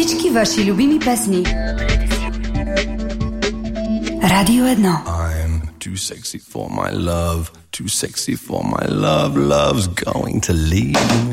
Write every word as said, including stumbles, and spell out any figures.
Всички ваши любими песни. Радио едно. I'm too sexy for my love, too sexy for my love, love's going to leave me.